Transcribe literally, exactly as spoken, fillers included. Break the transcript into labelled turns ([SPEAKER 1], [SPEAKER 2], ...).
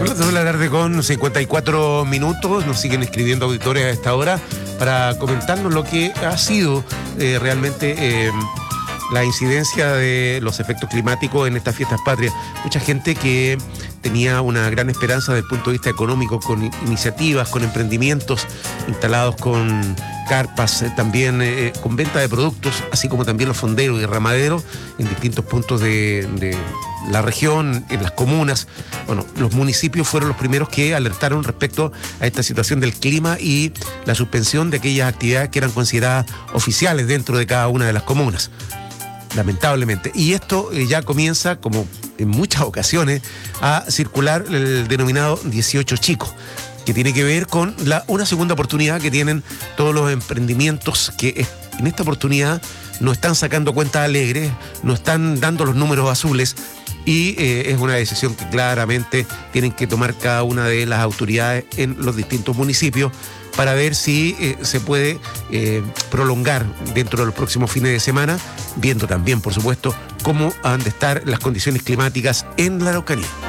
[SPEAKER 1] Son las dos de la tarde con cincuenta y cuatro minutos. Nos siguen escribiendo auditores a esta hora para comentarnos lo que ha sido eh, realmente eh, la incidencia de los efectos climáticos en estas fiestas patrias. Mucha gente que tenía una gran esperanza desde el punto de vista económico, con iniciativas, con emprendimientos instalados con carpas, eh, también eh, con venta de productos, así como también los fonderos y ramaderos en distintos puntos de, de la región, en las comunas. Bueno, los municipios fueron los primeros que alertaron respecto a esta situación del clima y la suspensión de aquellas actividades que eran consideradas oficiales dentro de cada una de las comunas, lamentablemente. Y esto eh, ya comienza, como en muchas ocasiones, a circular el denominado dieciocho chico, que tiene que ver con la, una segunda oportunidad que tienen todos los emprendimientos que en esta oportunidad no están sacando cuentas alegres, no están dando los números azules, y eh, es una decisión que claramente tienen que tomar cada una de las autoridades en los distintos municipios para ver si eh, se puede eh, prolongar dentro de los próximos fines de semana, viendo también, por supuesto, cómo han de estar las condiciones climáticas en la Araucanía.